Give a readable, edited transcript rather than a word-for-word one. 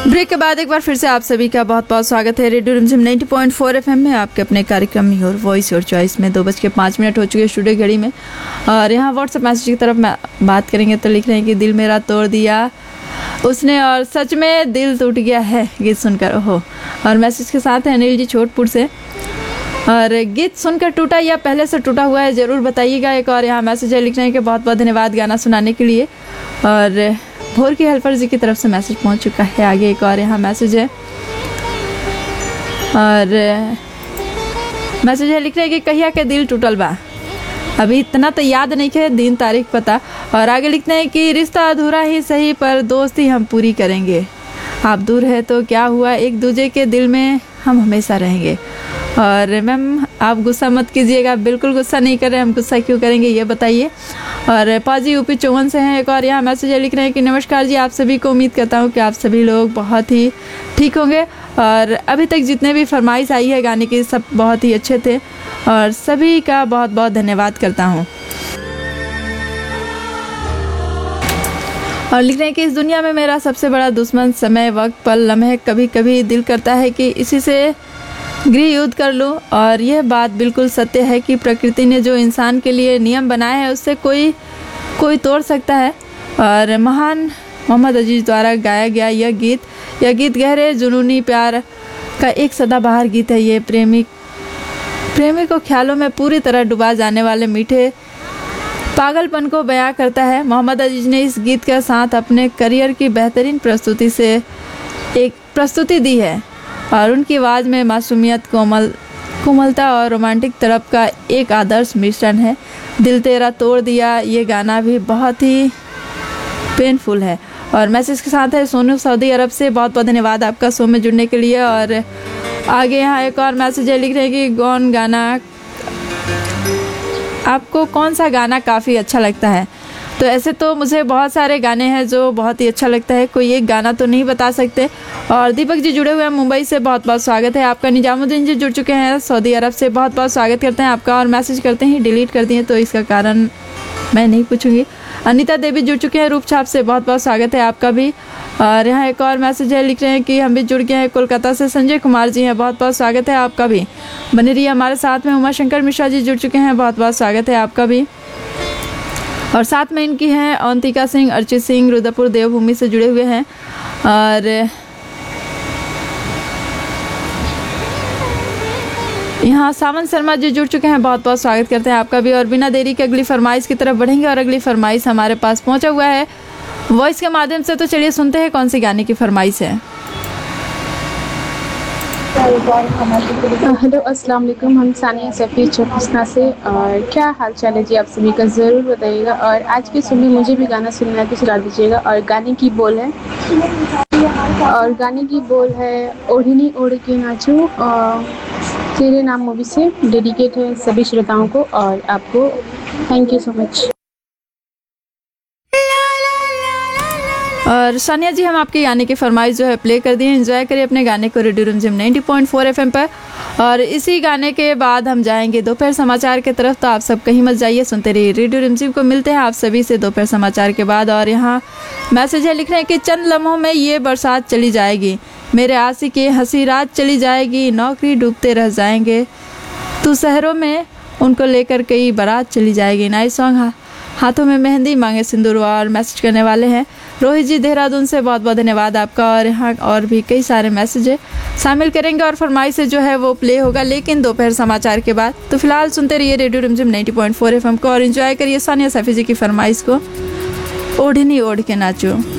Break के बाद एक बार फिर से आप सभी का बहुत बहुत स्वागत है रेडियो रिमझिम 90.4 एफएम में, आपके अपने कार्यक्रम योर वॉइस योर चॉइस में। 2:05 हो चुके हैं स्टूडियो घड़ी में। और यहाँ व्हाट्सएप मैसेज की तरफ बात करेंगे तो लिख रहे हैं कि दिल मेरा तोड़ दिया उसने और सच में दिल टूट गया है गीत सुनकर। ओहो। और मैसेज के साथ है अनिल जी छोटपुर से। और गीत सुनकर टूटा या पहले से टूटा हुआ है ज़रूर बताइएगा। एक और यहाँ मैसेज है, लिख रहे हैं कि बहुत बहुत धन्यवाद गाना सुनाने के लिए। और भोर की हेल्पर जी की तरफ से मैसेज पहुंच चुका है। आगे एक और यहाँ मैसेज है, और मैसेज है लिख रहे हैं कि कहिया के दिल टूटल बा, अभी इतना तो याद नहीं है दिन तारीख पता। और आगे लिखते हैं कि रिश्ता अधूरा ही सही पर दोस्ती हम पूरी करेंगे, आप दूर है तो क्या हुआ, एक दूसरे के दिल में हम हमेशा रहेंगे। और मैम आप गुस्सा मत कीजिएगा, बिल्कुल गुस्सा नहीं कर रहे, हम गुस्सा क्यों करेंगे ये बताइए। और पाजी यूपी 54 से हैं। एक और यहाँ मैसेज लिख रहे हैं कि नमस्कार जी, आप सभी को उम्मीद करता हूँ कि आप सभी लोग बहुत ही ठीक होंगे। और अभी तक जितने भी फरमाइश आई है गाने की सब बहुत ही अच्छे थे और सभी का बहुत बहुत धन्यवाद करता हूँ। और लिख रहे हैं कि इस दुनिया में मेरा सबसे बड़ा दुश्मन समय, वक्त, पल, लम्हे, कभी कभी दिल करता है कि इसी से गृह युद्ध कर लूं। और यह बात बिल्कुल सत्य है कि प्रकृति ने जो इंसान के लिए नियम बनाए हैं उससे कोई तोड़ सकता है। और महान मोहम्मद अजीज द्वारा गाया गया यह गीत गहरे जुनूनी प्यार का एक सदाबहार गीत है। ये प्रेमी को ख्यालों में पूरी तरह डुबा जाने वाले मीठे पागलपन को बयां करता है। मोहम्मद अजीज ने इस गीत के साथ अपने करियर की बेहतरीन प्रस्तुति से एक प्रस्तुति दी है और उनकी आवाज़ में मासूमियत, कोमलता और रोमांटिक तरफ का एक आदर्श मिश्रण है। दिल तेरा तोड़ दिया ये गाना भी बहुत ही पेनफुल है। और मैसेज के साथ है सोनू सऊदी अरब से, बहुत बहुत धन्यवाद आपका शो में जुड़ने के लिए। और आगे यहाँ एक और मैसेज है, लिख रहे हैं कि आपको कौन सा गाना काफ़ी अच्छा लगता है। तो ऐसे तो मुझे बहुत सारे गाने हैं जो बहुत ही अच्छा लगता है, कोई एक गाना तो नहीं बता सकते। और दीपक जी जुड़े हुए हैं मुंबई से, बहुत बहुत स्वागत है आपका। निजामुद्दीन जी जुड़ चुके हैं सऊदी अरब से, बहुत बहुत स्वागत करते हैं आपका। और मैसेज करते ही डिलीट कर दिए तो इसका कारण मैं नहीं पूछूंगी। अनीता देवी जुड़ चुके हैं रूपछाप से, बहुत बहुत स्वागत है आपका भी। और यहाँ एक और मैसेज है, लिख रहे हैं कि हम भी जुड़ गए हैं कोलकाता से, संजय कुमार जी हैं, बहुत बहुत स्वागत है आपका भी। बने रहिए हमारे साथ में। उमाशंकर मिश्रा जी जुड़ चुके हैं, बहुत बहुत स्वागत है आपका भी। और साथ में इनकी हैं अवंतिका सिंह, अर्चित सिंह रुद्रपुर देवभूमि से जुड़े हुए हैं। और यहाँ सावन शर्मा जी जुड़ चुके हैं, बहुत बहुत स्वागत करते हैं आपका भी। और बिना देरी के अगली फरमाइश की तरफ बढ़ेंगे और अगली फरमाइश हमारे पास पहुंचा हुआ है वॉइस के माध्यम से। तो चलिए सुनते हैं कौन सी गाने की फरमाइश है। हेलो अस्सलाम वालेकुम, हम सानिया सफ़ी चौकिस्ना से। और क्या हाल चाल है जी आप सभी का, ज़रूर बताइएगा। और आज के सुबह मुझे भी गाना सुनना है तो सुना दीजिएगा। और गाने की बोल है ओढ़नी ओढ़ के नाचूं तेरे नाम मूवी से। डेडिकेट है सभी श्रोताओं को और आपको। Thank you so much. और सानिया जी हम आपके गाने की फरमाइश जो है प्ले कर दिए, एंजॉय करिए अपने गाने को रेडियो रिमझिम 90.4 एफएम पर। और इसी गाने के बाद हम जाएंगे दोपहर समाचार की तरफ, तो आप सब कहीं मत जाइए, सुनते रहिए रेडियो रिमझिम को। मिलते हैं आप सभी से दोपहर समाचार के बाद। और यहाँ मैसेज है, लिख रहे हैं कि चंद लम्हों में ये बरसात चली जाएगी, मेरे आशिक की हंसी रात चली जाएगी, नौकरी डूबते रह जाएंगे, तू शहरों में उनको लेकर कई बारात चली जाएगी। नाइस सॉन्ग, हाथों में मेहंदी मांगे सिंदूर। और मैसेज करने वाले हैं रोहित जी देहरादून से, बहुत बहुत धन्यवाद आपका। और यहाँ और भी कई सारे मैसेज शामिल करेंगे और फरमाइश जो है वो प्ले होगा लेकिन दोपहर समाचार के बाद। तो फिलहाल सुनते रहिए रेडियो रिमझिम 90.4 एफएम को और एंजॉय करिए सानिया सफ़ी जी की फरमाइश को, ओढ़नी ओढ़ के नाचो।